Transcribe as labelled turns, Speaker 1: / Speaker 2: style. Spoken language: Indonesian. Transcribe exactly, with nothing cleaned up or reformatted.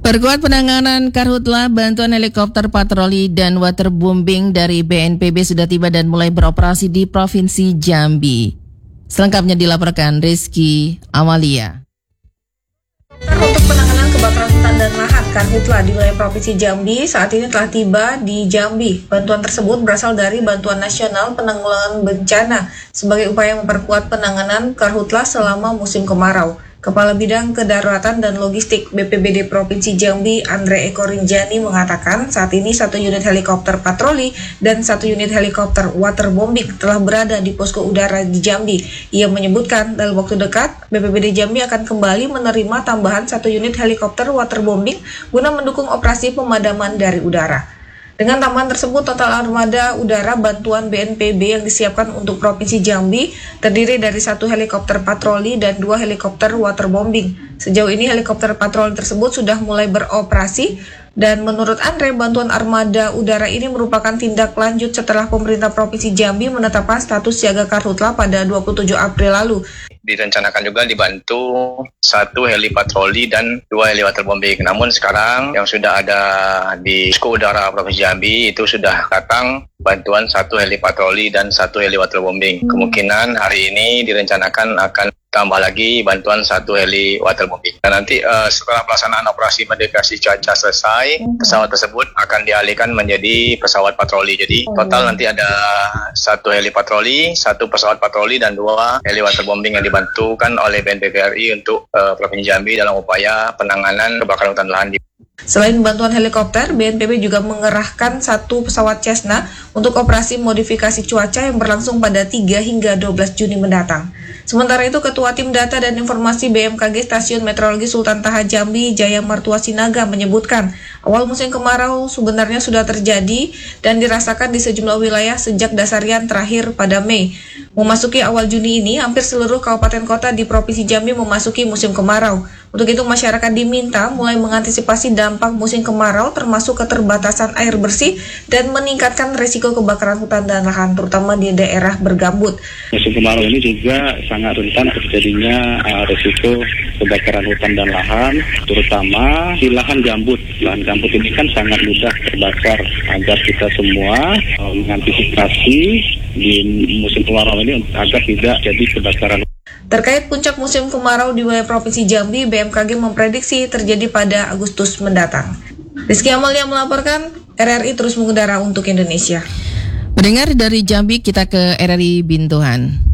Speaker 1: Perkuat penanganan karhutla, bantuan helikopter patroli dan waterbombing dari B N P B sudah tiba dan mulai beroperasi di Provinsi Jambi. Selengkapnya dilaporkan Rizky Amalia.
Speaker 2: Untuk penanganan kebakaran hutan dan lahan karhutla di wilayah Provinsi Jambi saat ini telah tiba di Jambi. Bantuan tersebut berasal dari Bantuan Nasional Penanggulangan Bencana sebagai upaya memperkuat penanganan karhutla selama musim kemarau. Kepala Bidang Kedaruratan dan Logistik B P B D Provinsi Jambi, Andre Eko Rinjani, mengatakan saat ini satu unit helikopter patroli dan satu unit helikopter waterbombing telah berada di posko udara di Jambi. Ia menyebutkan dalam waktu dekat B P B D Jambi akan kembali menerima tambahan satu unit helikopter waterbombing guna mendukung operasi pemadaman dari udara. Dengan tambahan tersebut, total armada udara bantuan B N P B yang disiapkan untuk Provinsi Jambi terdiri dari satu helikopter patroli dan dua helikopter waterbombing. Sejauh ini helikopter patroli tersebut sudah mulai beroperasi dan menurut Andre, bantuan armada udara ini merupakan tindak lanjut setelah pemerintah Provinsi Jambi menetapkan status siaga karhutla pada dua puluh tujuh April lalu.
Speaker 3: Direncanakan juga dibantu satu heli patroli dan dua heli waterbombing. Namun sekarang yang sudah ada di posko udara Provinsi Jambi itu sudah datang bantuan satu heli patroli dan satu heli waterbombing. Kemungkinan hari ini direncanakan akan tambah lagi bantuan satu heli waterbombing. Dan nanti uh, setelah pelaksanaan operasi modifikasi cuaca selesai, pesawat tersebut akan dialihkan menjadi pesawat patroli. Jadi total nanti ada satu heli patroli, satu pesawat patroli dan dua heli waterbombing yang dibantukan oleh B N P B R I untuk uh, Provinsi Jambi dalam upaya penanganan kebakaran hutan lahan di.
Speaker 2: Selain bantuan helikopter, B N P B juga mengerahkan satu pesawat Cessna untuk operasi modifikasi cuaca yang berlangsung pada tiga hingga dua belas Juni mendatang. Sementara itu, Ketua Tim Data dan Informasi B M K G Stasiun Meteorologi Sultan Taha Jambi, Jaya Martua Sinaga, menyebutkan awal musim kemarau sebenarnya sudah terjadi dan dirasakan di sejumlah wilayah sejak dasarian terakhir pada Mei. Memasuki awal Juni ini, hampir seluruh kabupaten kota di Provinsi Jambi memasuki musim kemarau. Untuk itu, masyarakat diminta mulai mengantisipasi dampak musim kemarau termasuk keterbatasan air bersih dan meningkatkan risiko kebakaran hutan dan lahan, terutama di daerah bergambut.
Speaker 4: Musim kemarau ini juga sangat rentan terjadinya uh, risiko kebakaran hutan dan lahan, terutama di lahan gambut. Lahan gambut ini kan sangat mudah terbakar, agar kita semua uh, mengantisipasi di musim kemarau ini agar tidak jadi kebakaran.
Speaker 2: Terkait puncak musim kemarau di wilayah Provinsi Jambi, B M K G memprediksi terjadi pada Agustus mendatang. Rizky Amalia melaporkan, R R I terus mengudara untuk Indonesia.
Speaker 1: Mendengar dari Jambi, kita ke R R I Bintuhan.